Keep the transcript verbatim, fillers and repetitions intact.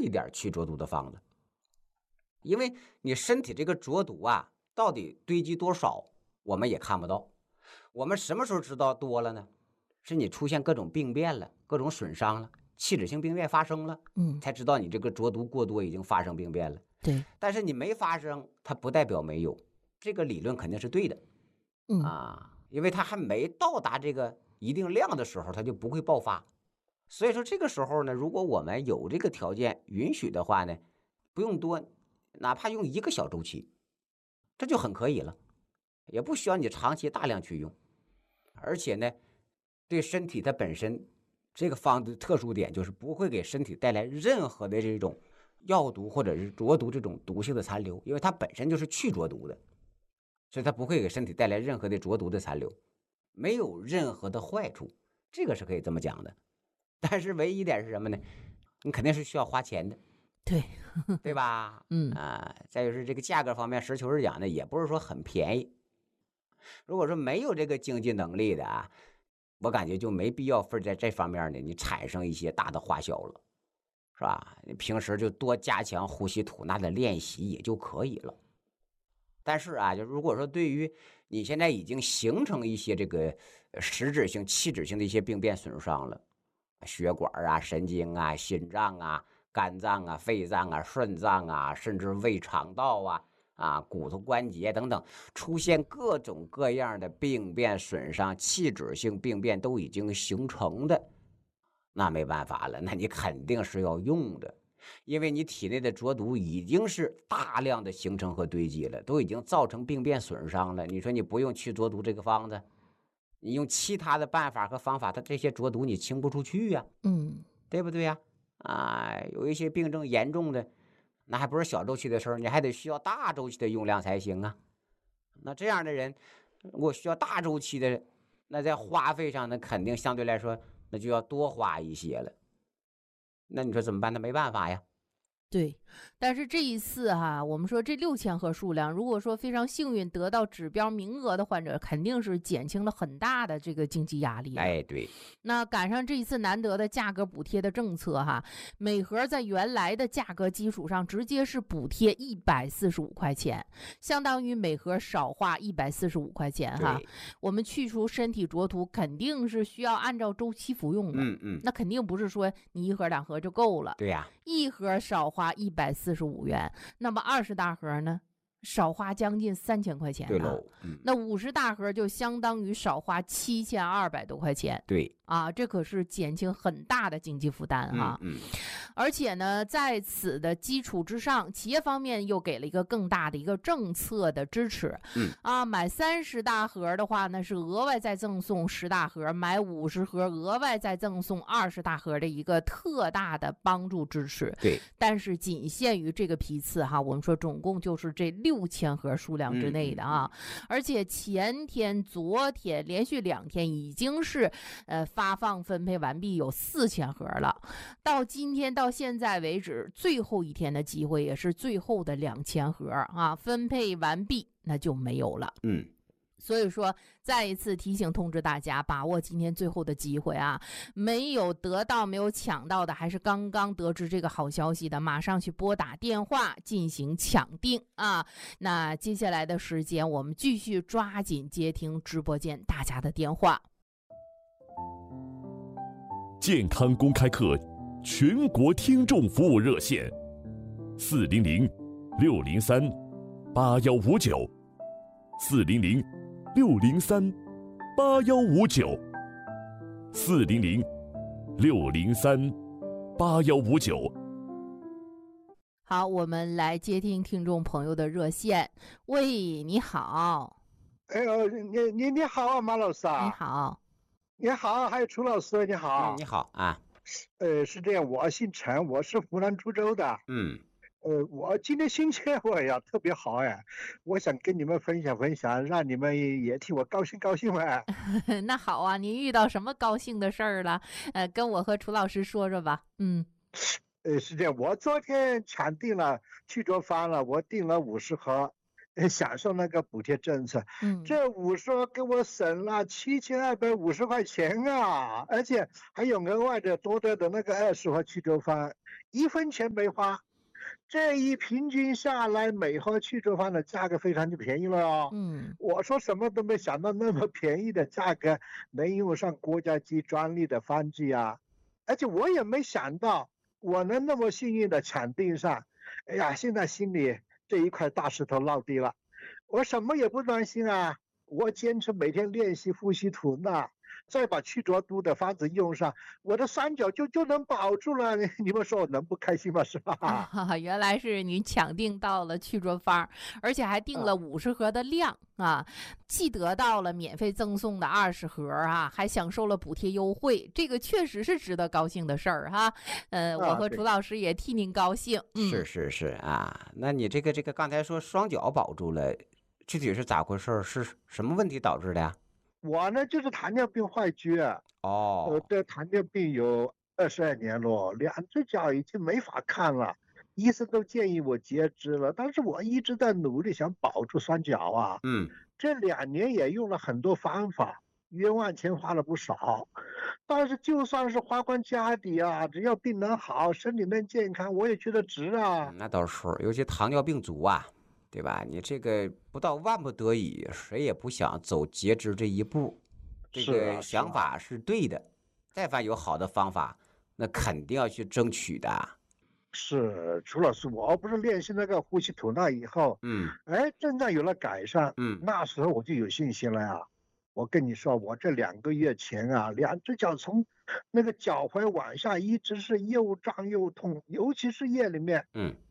一点去浊毒的方子。因为你身体这个浊毒啊，到底堆积多少，我们也看不到。我们什么时候知道多了呢？是你出现各种病变了，各种损伤了，器质性病变发生了， 嗯， 才知道你这个浊毒过多已经发生病变了。 对， 但是你没发生，它不代表没有，这个理论肯定是对的。 嗯啊，因为它还没到达这个一定量的时候，它就不会爆发。所以说这个时候呢，如果我们有这个条件允许的话呢，不用多，哪怕用一个小周期，这就很可以了，也不需要你长期大量去用。而且呢，对身体它本身这个方的特殊点就是不会给身体带来任何的这种药毒或者是浊毒这种毒性的残留，因为它本身就是去浊毒的，所以它不会给身体带来任何的浊毒的残留，没有任何的坏处，这个是可以这么讲的。但是唯一一点是什么呢？你肯定是需要花钱的， 对， 对吧？ 嗯啊，再就是这个价格方面，实求实讲呢，也不是说很便宜。如果说没有这个经济能力的啊，我感觉就没必要在这方面呢，你产生一些大的花销了，是吧？你平时就多加强呼吸吐纳的练习也就可以了。但是啊，就如果说对于你现在已经形成一些这个实质性、器质性的一些病变损伤了，血管啊、神经啊、心脏啊、肝脏啊、肺脏啊、肾脏啊，甚至胃肠道啊、啊骨头关节等等，出现各种各样的病变损伤、器质性病变都已经形成的，那没办法了，那你肯定是要用的。因为你体内的浊毒已经是大量的形成和堆积了，都已经造成病变损伤了。你说你不用去浊毒这个方子，你用其他的办法和方法，它这些浊毒你清不出去呀、 嗯， 对不对呀？啊，有一些病症严重的，那还不是小周期的事儿，你还得需要大周期的用量才行啊。那这样的人，我需要大周期的，那在花费上，那肯定相对来说，那就要多花一些了。那你说怎么办？那没办法呀。 对，但是这一次哈，我们说这六千盒数量，如果说非常幸运得到指标名额的患者，肯定是减轻了很大的这个经济压力了。 哎，对， 那赶上这一次难得的价格补贴的政策哈，每盒在原来的价格基础上直接是补贴一百四十五块钱，相当于每盒少花一百四十五块钱哈。 对， 我们去除身体浊毒肯定是需要按照周期服用的， 嗯嗯， 那肯定不是说你一盒两盒就够了。 对呀、 一盒少花一百四十五元，那么二十大盒呢，少花将近三千块钱呢。 对喽，嗯， 那五十大盒就相当于少花七千二百多块钱对， 啊，这可是减轻很大的经济负担哈。 嗯嗯， 而且呢，在此的基础之上，企业方面又给了一个更大的一个政策的支持。 嗯啊，买三十大盒的话呢，是额外再赠送十大盒；买五十盒，额外再赠送二十大盒的一个特大的帮助支持。 对， 但是仅限于这个批次哈，我们说总共就是这六千盒数量之内的啊。而且前天、昨天连续两天已经是呃发放分配完毕，有四千盒了。到今天到现在为止，最后一天的机会也是最后的两千盒啊，分配完毕那就没有了。 嗯， 所以说，再一次提醒通知大家，把握今天最后的机会啊！没有得到、没有抢到的，还是刚刚得知这个好消息的，马上去拨打电话进行抢订啊！那接下来的时间，我们继续抓紧接听直播间大家的电话。 健康公开课全国听众服务热线：四零零六零三八幺五九，四零零六零三八幺五九，四零零六零三八幺五九。 好，我们来接听听众朋友的热线。喂，你好。 哎呦，你你你好啊，马老师啊！ 你好。 你好，还有楚老师，你好。 嗯，你好啊。 呃，是这样，我姓陈，我是湖南株洲的。 嗯。 呃，我今天心情我呀特别好哎，我想跟你们分享分享，让你们也替我高兴高兴哎。 那好啊，您遇到什么高兴的事儿了？呃，跟我和楚老师说说吧。嗯。 呃，是这样，我昨天抢订了去做饭了，我订了五十盒， 呃享受那个补贴政策。 嗯这五十盒给我省了七千二百五十块钱啊，而且还有额外的多得的那个二十盒去浊方，一分钱没花。这一平均下来，每盒去浊方的价格非常的便宜了哦。 嗯我说什么都没想到，那么便宜的价格能用上国家级专利的方剂啊！而且我也没想到我能那么幸运的抢定上。哎呀，现在心里这一块大石头落地了，我什么也不担心啊！我坚持每天练习呼吸吐纳，再把去浊度的方子用上，我的三角就就能保住了。你你们说我能不开心吗？是吧？ 啊，原来是你抢定到了去浊方，而且还定了五十盒的量啊，既得到了免费赠送的二十盒啊，还享受了补贴优惠，这个确实是值得高兴的事儿哈。呃，我和对楚老师也替您高兴。嗯， 是是是啊，那你这个这个刚才说双脚保住了，具体是咋回事儿？是什么问题导致的呀？ 我呢就是糖尿病坏疽，我哦， 的糖尿病有二十二年了，两只脚已经没法看了，医生都建议我截肢了，但是我一直在努力想保住双脚啊。 嗯， 这两年也用了很多方法，冤枉钱花了不少，但是就算是花光家底啊，只要病能好，身体能健康，我也觉得值啊。 嗯那倒是，尤其糖尿病足啊，对吧？你这个不到万不得已，谁也不想走截肢这一步。这是个啊是啊想法是对的，但凡有好的方法，那肯定要去争取的。 是，楚老师，我不是练习那个呼吸吐纳以后， 嗯哎，症状有了改善， 嗯， 那时候我就有信心了呀。我跟你说，我这两个月前啊，两只脚从那个脚踝往下一直是又胀又痛，尤其是夜里面， 嗯